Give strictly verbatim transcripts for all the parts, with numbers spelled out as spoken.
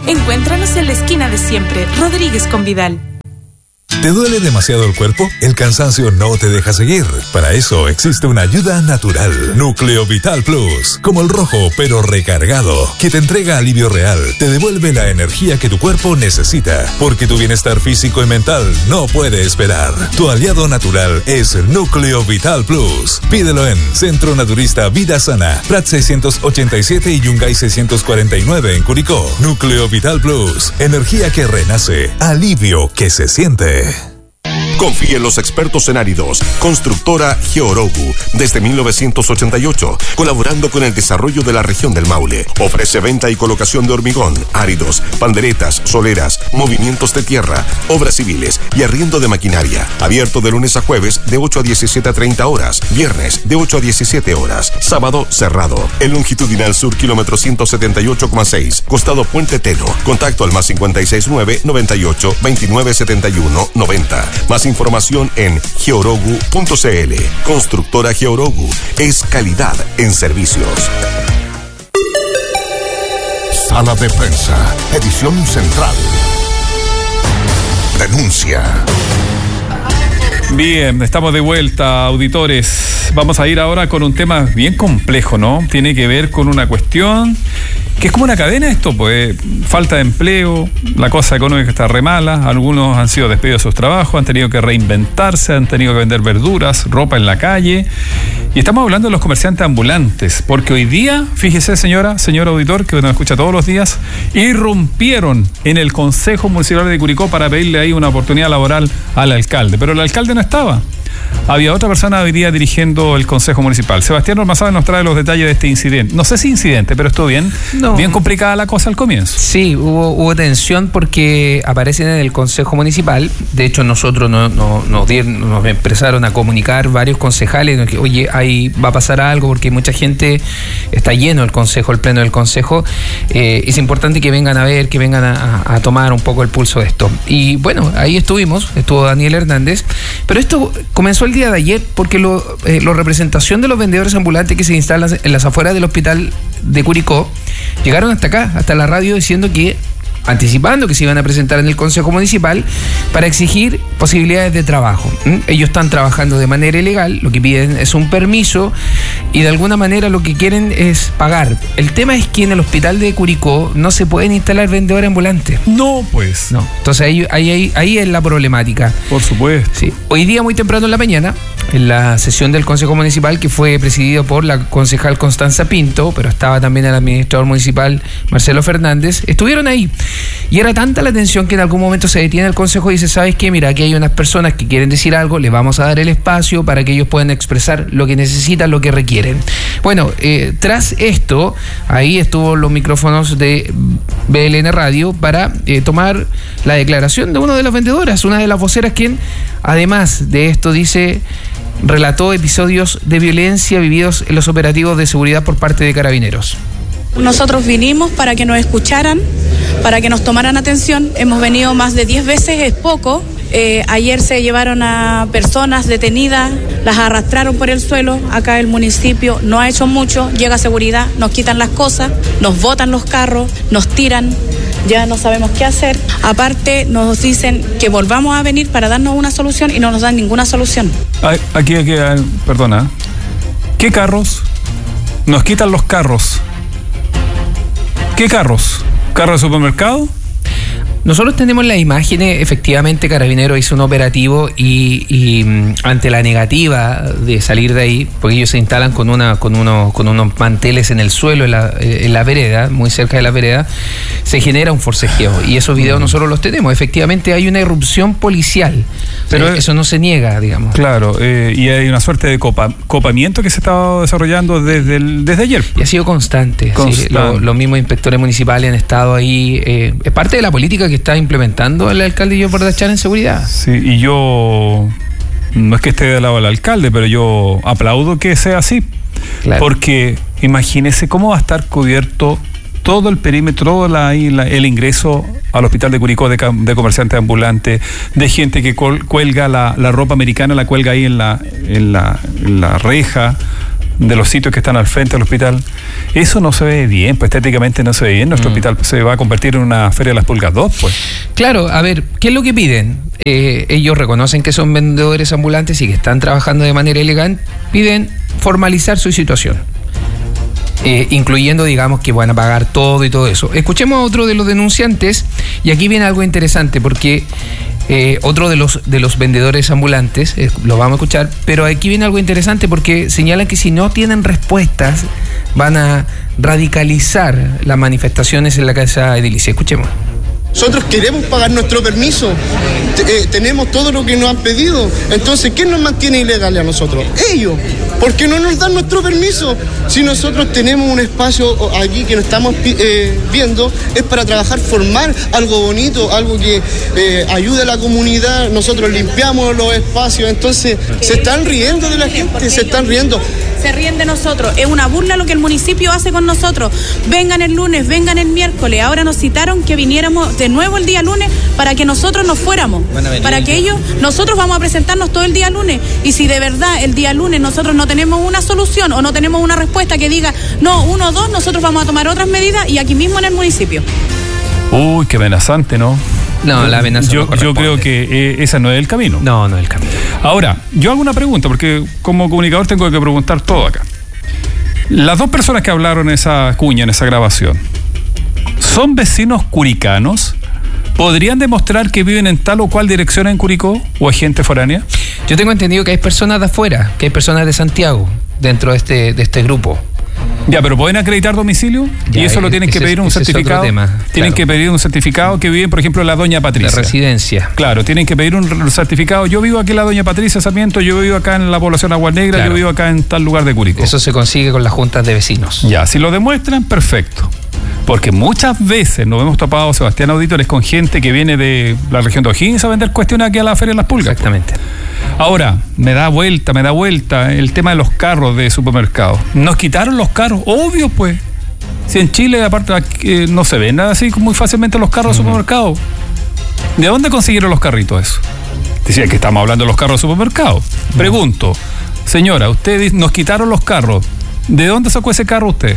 Encuéntranos en la esquina de siempre, Rodríguez con Vidal. ¿Te duele demasiado el cuerpo? El cansancio no te deja seguir. Para eso existe una ayuda natural. Núcleo Vital Plus. Como el rojo, pero recargado. Que te entrega alivio real. Te devuelve la energía que tu cuerpo necesita. Porque tu bienestar físico y mental no puede esperar. Tu aliado natural es Núcleo Vital Plus. Pídelo en Centro Naturista Vida Sana. Prat seiscientos ochenta y siete y Yungay seiscientos cuarenta y nueve en Curicó. Núcleo Vital Plus. Energía que renace. Alivio que se siente. Confíe en los expertos en áridos. Constructora Georogu, desde mil novecientos ochenta y ocho, colaborando con el desarrollo de la región del Maule. Ofrece venta y colocación de hormigón, áridos, panderetas, soleras, movimientos de tierra, obras civiles y arriendo de maquinaria. Abierto de lunes a jueves de ocho a diecisiete a treinta horas, viernes de ocho a diecisiete horas, sábado cerrado. El longitudinal sur, kilómetro ciento setenta y ocho coma seis, costado Puente Teno. Contacto al más cincuenta y seis nueve, noventa y ocho, veintinueve setenta y uno, noventa. Más información en georogu punto cl. Constructora Georogu es calidad en servicios. Sala de prensa, edición central. Denuncia. Bien, estamos de vuelta, auditores. Vamos a ir ahora con un tema bien complejo, ¿no? Tiene que ver con una cuestión que es como una cadena esto, pues falta de empleo, la cosa económica está re mala, algunos han sido despedidos de sus trabajos, han tenido que reinventarse, han tenido que vender verduras, ropa en la calle, y estamos hablando de los comerciantes ambulantes, porque hoy día, fíjese señora, señor auditor, que nos escucha todos los días, irrumpieron en el Consejo Municipal de Curicó para pedirle ahí una oportunidad laboral al alcalde, pero el alcalde no estaba. Había otra persona hoy día dirigiendo el Consejo Municipal. Sebastián Ormazábal nos trae los detalles de este incidente. No sé si incidente, pero estuvo bien, no. bien complicada la cosa al comienzo. Sí, hubo, hubo tensión porque aparecen en el Consejo Municipal. De hecho, nosotros no, no, nos, dieron, nos empezaron a comunicar varios concejales que, oye, ahí va a pasar algo porque mucha gente está lleno el Consejo, el Pleno del Consejo. Eh, es importante que vengan a ver, que vengan a, a tomar un poco el pulso de esto. Y bueno, ahí estuvimos, estuvo Daniel Hernández, pero esto comenzó el día de ayer porque lo, eh, la representación de los vendedores ambulantes que se instalan en las afueras del hospital de Curicó llegaron hasta acá, hasta la radio, diciendo que anticipando que se iban a presentar en el Consejo Municipal para exigir posibilidades de trabajo. ¿Mm? Ellos están trabajando de manera ilegal, lo que piden es un permiso y de alguna manera lo que quieren es pagar. El tema es que en el hospital de Curicó no se pueden instalar vendedores ambulantes. No, pues. No. Entonces ahí, ahí, ahí, ahí es la problemática. Por supuesto. Sí. Hoy día muy temprano en la mañana, en la sesión del Consejo Municipal, que fue presidido por la concejal Constanza Pinto, pero estaba también el administrador municipal Marcelo Fernández, estuvieron ahí. Y era tanta la tensión que en algún momento se detiene el Consejo y dice, ¿sabes qué? Mira, aquí hay unas personas que quieren decir algo, les vamos a dar el espacio para que ellos puedan expresar lo que necesitan, lo que requieren. Bueno, eh, tras esto, ahí estuvo los micrófonos de B L N Radio para eh, tomar la declaración de una de las vendedoras, una de las voceras, quien además de esto dice, relató episodios de violencia vividos en los operativos de seguridad por parte de Carabineros. Nosotros vinimos para que nos escucharan, para que nos tomaran atención. Hemos venido más de diez veces, es poco. Eh, ayer se llevaron a personas detenidas, las arrastraron por el suelo. Acá el municipio no ha hecho mucho, llega seguridad, nos quitan las cosas, nos botan los carros, nos tiran, ya no sabemos qué hacer. Aparte nos dicen que volvamos a venir para darnos una solución y no nos dan ninguna solución. Aquí, aquí, perdona, ¿qué carros? Nos quitan los carros. ¿Qué carros? ¿Carros de supermercado? Nosotros tenemos las imágenes, efectivamente Carabineros hizo un operativo y, y ante la negativa de salir de ahí, porque ellos se instalan con una con unos con unos manteles en el suelo, en la, en la vereda, muy cerca de la vereda, se genera un forcejeo y esos videos nosotros los tenemos. Efectivamente hay una irrupción policial, pero o sea, eso no se niega, digamos. Claro, eh, y hay una suerte de copa, copamiento que se está desarrollando desde el, desde ayer. Y ha sido constante. constante. Sí, lo, los mismos inspectores municipales han estado ahí. Eh, es parte de la política que está implementando el alcalde Joe Bardachán en seguridad. Sí, y yo no es que esté del lado del alcalde, pero yo aplaudo que sea así. Claro. Porque imagínese cómo va a estar cubierto todo el perímetro, todo la, la, el ingreso al hospital de Curicó de, de comerciantes ambulantes, de gente que cuelga la, la ropa americana, la cuelga ahí en la, en la, en la reja. de los sitios que están al frente del hospital. Eso no se ve bien, pues estéticamente no se ve bien. Nuestro mm. hospital se va a convertir en una Feria de las Pulgas dos, pues. Claro, a ver, ¿qué es lo que piden? Eh, ellos reconocen que son vendedores ambulantes y que están trabajando de manera ilegal. Piden formalizar su situación. Eh, incluyendo, digamos, que van a pagar todo y todo eso. Escuchemos a otro de los denunciantes, y aquí viene algo interesante, porque eh, otro de los, de los vendedores ambulantes, eh, lo vamos a escuchar, pero aquí viene algo interesante porque señalan que si no tienen respuestas, van a radicalizar las manifestaciones en la casa edilicia. Escuchemos. Nosotros queremos pagar nuestro permiso, eh, tenemos todo lo que nos han pedido, entonces ¿quién nos mantiene ilegales a nosotros? Ellos, ¿por qué no nos dan nuestro permiso? Si nosotros tenemos un espacio aquí que nos estamos eh, viendo, es para trabajar, formar algo bonito, algo que eh, ayude a la comunidad, nosotros limpiamos los espacios, entonces se están riendo de la gente, se están riendo. Se ríen de nosotros, es una burla lo que el municipio hace con nosotros. Vengan el lunes, vengan el miércoles, ahora nos citaron que viniéramos de nuevo el día lunes para que nosotros nos fuéramos, para que ellos, nosotros vamos a presentarnos todo el día lunes, y si de verdad el día lunes nosotros no tenemos una solución o no tenemos una respuesta que diga no, uno o dos, nosotros vamos a tomar otras medidas y aquí mismo en el municipio. Uy, qué amenazante, ¿no? No, la amenaza yo, no yo creo que eh, ese no es el camino. No, no es el camino. Ahora, yo hago una pregunta, porque como comunicador tengo que preguntar todo acá. Las dos personas que hablaron en esa cuña, en esa grabación, ¿son vecinos curicanos? ¿Podrían demostrar que viven en tal o cual dirección en Curicó o es gente foránea? Yo tengo entendido que hay personas de afuera, que hay personas de Santiago dentro de este, de este grupo. Ya, pero ¿pueden acreditar domicilio? Ya, y eso lo tienen que pedir un certificado. Tema, tienen claro. que pedir un certificado que viven, por ejemplo, la doña Patricia. De residencia. Claro, tienen que pedir un certificado. Yo vivo aquí en la doña Patricia Sarmiento, yo vivo acá en la población Agua Negra, claro. yo vivo acá en tal lugar de Curicó. Eso se consigue con las juntas de vecinos. Ya, si lo demuestran, perfecto. Porque muchas veces nos hemos topado, Sebastián, auditores, con gente que viene de la región de O'Higgins a vender cuestiones aquí a la Feria de las Pulgas. Exactamente. Ahora, me da vuelta, me da vuelta el tema de los carros de supermercado. Nos quitaron los carros, obvio pues. Si en Chile, aparte, eh, no se ven nada así muy fácilmente los carros de supermercado. ¿De dónde consiguieron los carritos eso? Decía que estamos hablando de los carros de supermercado. Pregunto, señora, usted nos quitaron los carros. ¿De dónde sacó ese carro usted?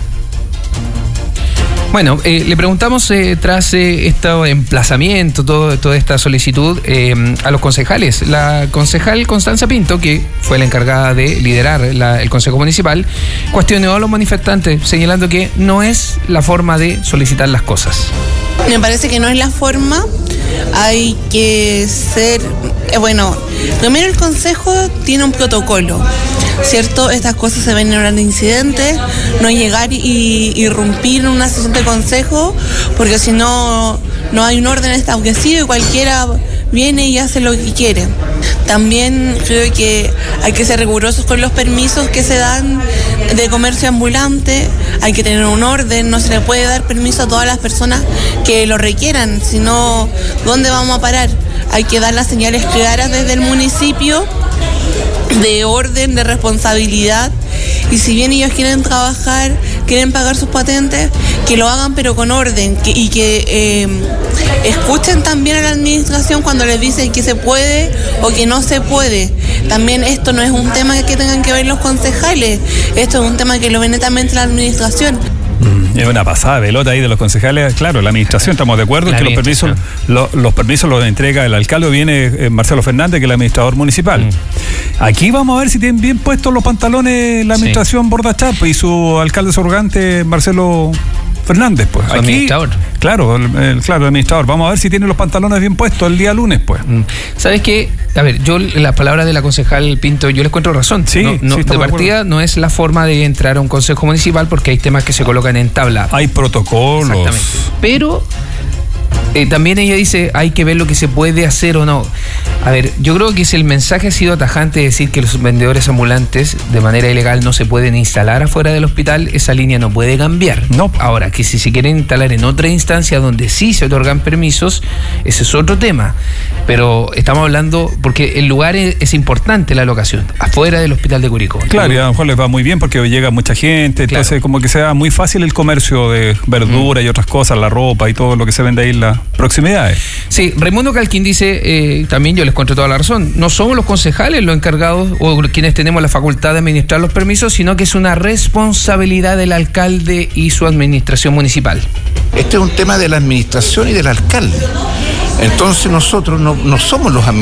Bueno, eh, le preguntamos eh, tras eh, este emplazamiento, todo, toda esta solicitud, eh, a los concejales. La concejal Constanza Pinto, que fue la encargada de liderar la, el Consejo Municipal, cuestionó a los manifestantes, señalando que no es la forma de solicitar las cosas. Me parece que no es la forma, hay que ser, eh, bueno, primero el Consejo tiene un protocolo, ¿cierto? Estas cosas se ven en un incidente, no llegar y irrumpir en una sesión de Consejo, porque si no, no hay un orden establecido y cualquiera viene y hace lo que quiere. También creo que hay que ser rigurosos con los permisos que se dan de comercio ambulante, hay que tener un orden, no se le puede dar permiso a todas las personas que lo requieran, sino ¿dónde vamos a parar? Hay que dar las señales claras desde el municipio de orden, de responsabilidad, y si bien ellos quieren trabajar, quieren pagar sus patentes, que lo hagan pero con orden, que, y que eh, escuchen también a la administración cuando les dicen que se puede o que no se puede. También esto no es un tema que tengan que ver los concejales, esto es un tema que lo ve netamente la administración. Es una pasada de pelota ahí de los concejales. Claro, la administración, estamos de acuerdo en que los permisos, lo, los permisos los entrega el alcalde, viene eh, Marcelo Fernández, que es el administrador municipal. Mm. Aquí vamos a ver si tienen bien puestos los pantalones la administración sí. Bordachar y su alcalde surgante Marcelo Fernández, pues. Su Aquí, administrador. Claro, el, el, claro, el administrador. Vamos a ver si tiene los pantalones bien puestos el día lunes, pues. ¿Sabes qué? A ver, yo las palabras de la concejal Pinto, yo les encuentro razón. Sí, no, no, sí, de partida de no es la forma de entrar a un consejo municipal porque hay temas que se colocan en tabla. Hay protocolos. Exactamente. Pero eh, también ella dice, hay que ver lo que se puede hacer o no. A ver, yo creo que si el mensaje ha sido tajante de decir que los vendedores ambulantes de manera ilegal no se pueden instalar afuera del hospital, esa línea no puede cambiar. No. Ahora, que si se quieren instalar en otra instancia donde sí se otorgan permisos, ese es otro tema. Pero estamos hablando, porque el lugar es, es importante, la locación, afuera del hospital de Curicó. Claro, y a lo mejor les va muy bien porque llega mucha gente, entonces claro. como que sea muy fácil el comercio de verdura mm. y otras cosas, la ropa y todo lo que se vende ahí en la, proximidades. Sí, Raimundo Calquín dice, eh, también yo les encuentro toda la razón, no somos los concejales los encargados o quienes tenemos la facultad de administrar los permisos, sino que es una responsabilidad del alcalde y su administración municipal. Este es un tema de la administración y del alcalde. Entonces nosotros no, no somos los administradores.